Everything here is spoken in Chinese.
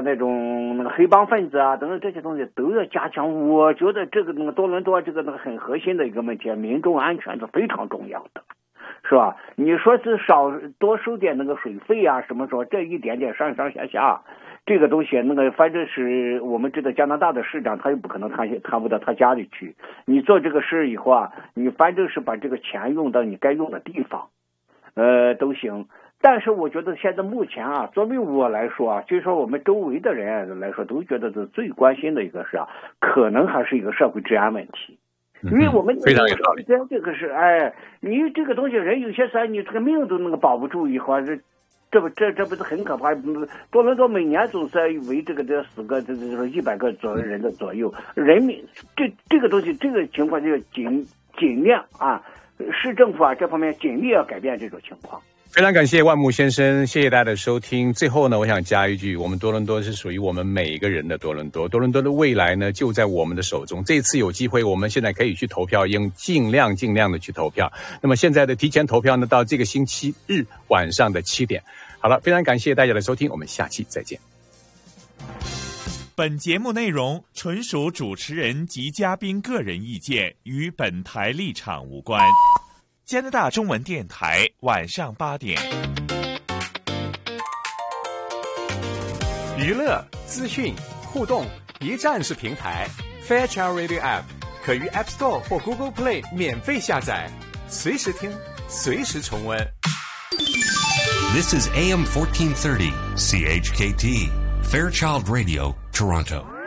那种黑帮分子啊等等这些东西都要加强。我觉得这个多伦多这个很核心的一个问题，民众安全是非常重要的，是吧？你说是多收点那个水费啊，什么说这一点点上下，这个东西反正是我们知道加拿大的市长他也不可能看不到他家里去。你做这个事以后啊，你反正是把这个钱用到你该用的地方，都行。但是我觉得现在目前啊，作为我来说啊，就是说我们周围的人来说，都觉得是最关心的一个事啊，可能还是一个社会治安问题。因为我们非常有道理。 这个是你这个东西人有些时候你这个命都保不住以后，这不是很可怕？多伦多每年总是为这死个100个人的左右，人民这个东西这个情况就尽量啊，市政府啊这方面尽力要改变这种情况。 非常感谢万木先生，谢谢大家的收听。最后呢，我想加一句，我们多伦多是属于我们每一个人的多伦多，多伦多的未来呢就在我们的手中。这次有机会，我们现在可以去投票，尽量的去投票。那么现在的提前投票呢，到这个星期日晚上的7点。好了，非常感谢大家的收听，我们下期再见。 本节目内容纯属主持人及嘉宾个人意见，与本台立场无关。加拿大中文电台晚上8点， 娱乐、资讯、互动一站式平台 Fairchild Radio App 可于 App Store 或 Google Play 免费下载，随时听，随时重温。 This is AM 1430 CHKT Fairchild Radio, Toronto.